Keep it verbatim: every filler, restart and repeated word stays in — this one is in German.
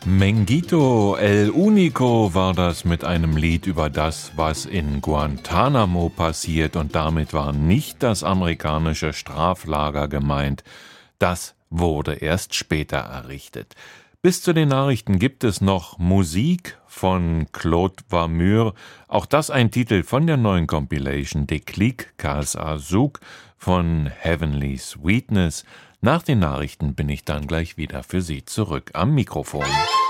Menguito El Único war das mit einem Lied über das, was in Guantanamo passiert, und damit war nicht das amerikanische Straflager gemeint. Das wurde erst später errichtet. Bis zu den Nachrichten gibt es noch Musik von Claude Warmur, auch das ein Titel von der neuen Compilation Déclic Cas Azouk von Heavenly Sweetness. Nach den Nachrichten bin ich dann gleich wieder für Sie zurück am Mikrofon.